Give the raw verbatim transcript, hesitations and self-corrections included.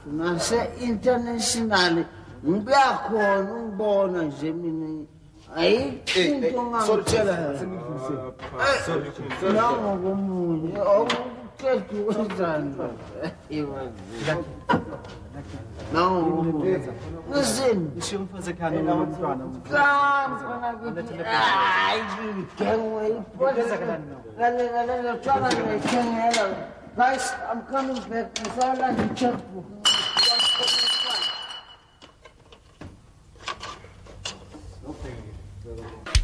Nase-international, ngiyakhona ngibona nje mina. Ayikho into ngangitshela yona. Nangokomunye, awuqeda ukwenzani. Nangokomunye. Listen. Isho umfazi ekhaya nomntwana. Hayi, ngigengwe iphosa. Ngale ngale ngitshwana ngiyithengela. Guys, I'm coming back. Ngisala nje checkbook.